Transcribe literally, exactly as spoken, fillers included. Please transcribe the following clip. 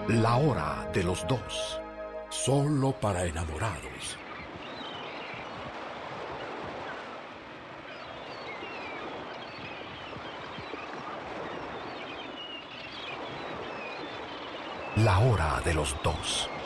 La hora de los dos. Solo para enamorados. La hora de los dos.